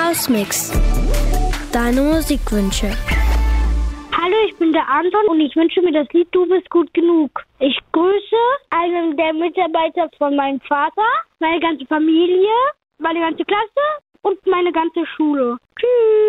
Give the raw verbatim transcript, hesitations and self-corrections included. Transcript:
Hausmix. Deine Musikwünsche. Hallo, ich bin der Anton und ich wünsche mir das Lied Du bist gut genug. Ich grüße einen der Mitarbeiter von meinem Vater, meine ganze Familie, meine ganze Klasse und meine ganze Schule. Tschüss.